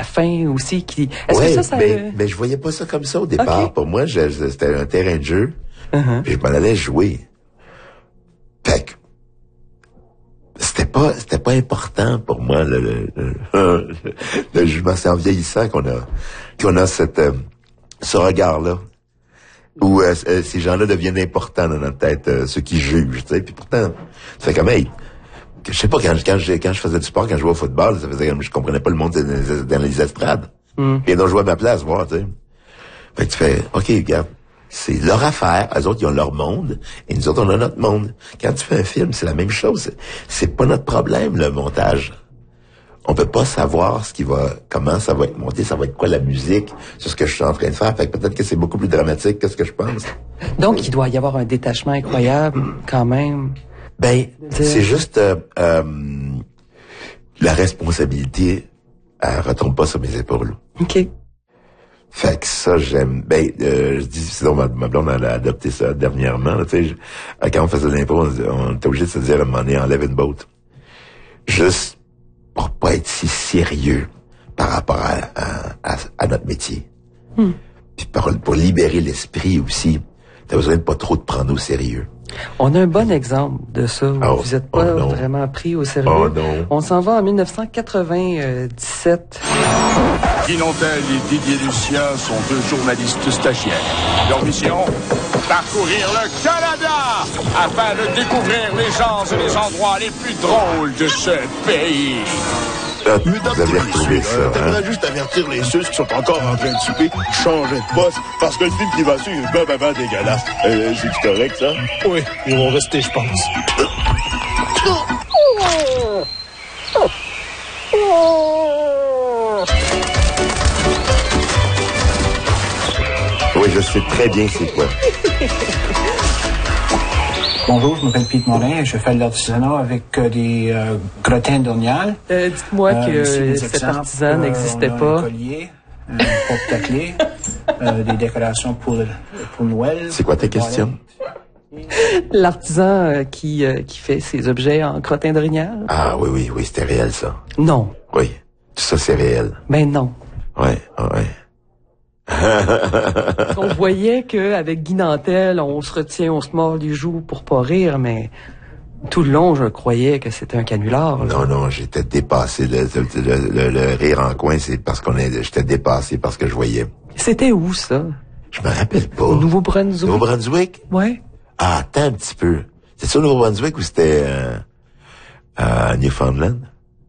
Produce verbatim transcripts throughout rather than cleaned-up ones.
fin aussi qui. Est-ce ouais, que ça, ça. Mais, mais je voyais pas ça comme ça au départ. Okay. Pour moi, je, c'était un terrain de jeu. Uh-huh. Puis je m'en allais jouer. Fait que c'était pas, c'était pas important pour moi le, le, le, le jugement. C'est en vieillissant qu'on a, qu'on a cette, euh, ce regard-là. Où euh, ces gens-là deviennent importants dans notre tête, euh, ceux qui jugent, tu sais. Puis pourtant, ça fait comme, hey, je sais pas, quand, quand, je, quand je faisais du sport, quand je jouais au football, ça faisait comme, je comprenais pas le monde dans, dans les estrades. Mm. Puis donc, je jouais à ma place, voir, tu sais. Fait que tu fais, OK, regarde, c'est leur affaire, eux autres, ils ont leur monde, et nous autres, on a notre monde. Quand tu fais un film, c'est la même chose. C'est, c'est pas notre problème, le montage. On peut pas savoir ce qui va, comment ça va être monté, ça va être quoi la musique, sur ce que je suis en train de faire. Fait que peut-être que c'est beaucoup plus dramatique que ce que je pense. Donc, il doit y avoir un détachement incroyable, quand même. Ben, c'est juste, euh, euh, la responsabilité, elle retombe pas sur mes épaules. OK. Fait que ça, j'aime. Ben, euh, je dis, sinon, ma, ma blonde, elle a adopté ça dernièrement, tu sais. Quand on faisait de l'impro, on, on était obligé de se dire, à un moment donné, enlève une boat. Juste, pour pas être si sérieux par rapport à, à, à, à notre métier. Hmm. Puis pour, pour libérer l'esprit aussi, t'as besoin de pas trop te prendre au sérieux. On a un bon exemple de ça, où oh, vous êtes pas oh vraiment pris au sérieux. Oh non. On s'en va en dix-neuf quatre-vingt-dix-sept. Guy Nantel et Didier Lucien sont deux journalistes stagiaires. Leur mission, parcourir le Canada afin de découvrir les gens et les endroits les plus drôles de ce pays. Ah, vous avez retrouvé ça, hein? T'aimerais juste avertir les Suisses qui sont encore en train de souper, changer de poste, parce que le film qui va suivre est ben, ben, ben dégueulasse. Euh, c'est correct, ça? Oui, ils vont rester, je pense. Oui, je sais très bien c'est quoi. Bonjour, je m'appelle Pete Morin et je fais de l'artisanat avec euh, des euh, grottins d'Ornial. Euh, dites-moi euh, que euh, cet artisan n'existait euh, pas. Un collier, un porte-clés, euh, des décorations pour, pour Noël. C'est quoi ta question? L'artisan euh, qui, euh, qui fait ses objets en crottin d'Orignal? Ah oui, oui, oui, c'était réel, ça. Non. Oui, tout ça, c'est réel. Ben non. Oui, oui. On voyait qu'avec Guy Nantel, on se retient, on se mord les joues pour pas rire, mais tout le long, je croyais que c'était un canular. Là. Non, non, j'étais dépassé. Le, le, le, le rire en coin, c'est parce qu'on est, j'étais dépassé parce que je voyais. C'était où, ça? Je me rappelle pas. Au Nouveau-Brunswick? Nouveau-Brunswick? Ouais. Ah, attends un petit peu. C'est ça au Nouveau-Brunswick ou c'était euh, à Newfoundland?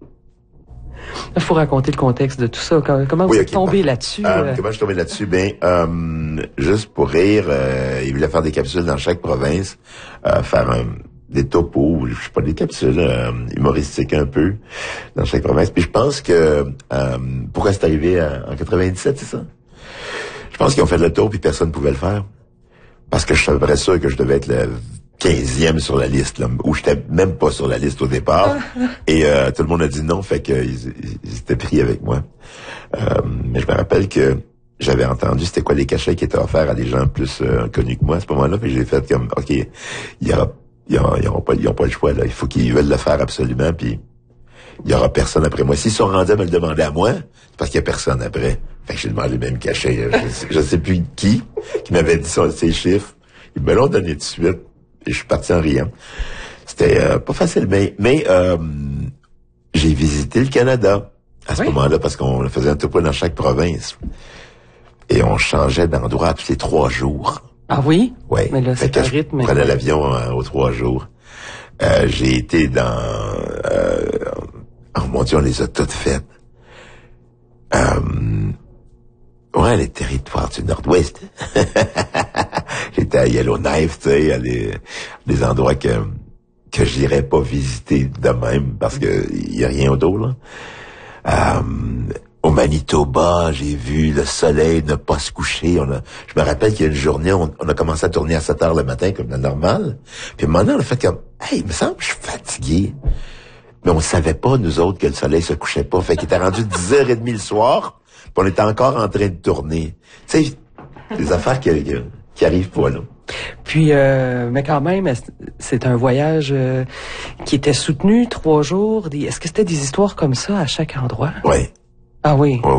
Il faut raconter le contexte de tout ça. Comment vous oui, êtes okay, tombé bah, là-dessus? Euh, euh... Comment je suis tombé là-dessus? Ben, euh, juste pour rire, euh, il voulait faire des capsules dans chaque province, euh, faire un, des topos, je sais pas, des capsules euh, humoristiques un peu dans chaque province. Puis je pense que euh, pourquoi c'est arrivé en quatre-vingt-dix-sept, c'est ça? Je pense qu'ils ont fait le tour puis personne ne pouvait le faire. Parce que je savais sûr que je devais être le quinzième sur la liste, là, où j'étais même pas sur la liste au départ. Et euh, tout le monde a dit non, fait qu'ils ils, ils étaient pris avec moi. Euh, mais je me rappelle que j'avais entendu c'était quoi les cachets qui étaient offerts à des gens plus euh, connus que moi à ce moment-là, puis j'ai fait comme, OK, il y aura, ils n'auront pas, ils ont pas le choix, là. Il faut qu'ils veulent le faire absolument, puis il y aura personne après moi. S'ils sont rendus à me le demander à moi, c'est parce qu'il y a personne après. Fait que j'ai demandé le même cachet. Je, je sais plus qui, qui m'avait dit ça, ces chiffres. Ils me l'ont donné tout de suite. Et je suis parti en riant. C'était euh, pas facile, mais, mais euh, j'ai visité le Canada à ce oui. moment-là parce qu'on faisait un tour dans chaque province. Et on changeait d'endroit tous les trois jours. Ah oui? Oui. Mais là, c'est un rythme. Je prenais l'avion euh, aux trois jours. Euh, j'ai été dans... Euh, oh mon Dieu, on les a toutes faites. Euh, ouais, les territoires du Nord-Ouest. J'étais à Yellowknife, tu sais, à des, des endroits que que j'irais pas visiter de même parce que y a rien autour, là. Euh, au Manitoba, j'ai vu le soleil ne pas se coucher. On a, je me rappelle qu'il y a une journée, on, on a commencé à tourner à sept heures le matin comme la normale. Puis à un moment donné, on a fait comme, hey, il me semble que je suis fatigué. Mais on savait pas, nous autres, que le soleil se couchait pas. Fait qu'il était rendu dix heures trente le soir, puis on était encore en train de tourner. Tu sais, des affaires qui, qui, qui arrivent pas, là. Puis, euh, mais quand même, c'est un voyage euh, qui était soutenu, trois jours. Des, est-ce que c'était des histoires comme ça à chaque endroit? Oui. Ah oui. Ouais.